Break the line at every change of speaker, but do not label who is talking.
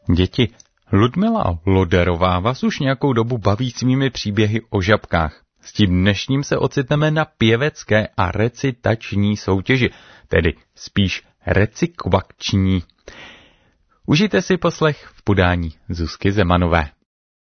Děti, Ludmila Loderová vás už nějakou dobu baví svými příběhy o žabkách. S tím dnešním se ocitneme na pěvecké a recitační soutěži, tedy spíš recykvační. Užijte si poslech v podání Zuzky Zemanové.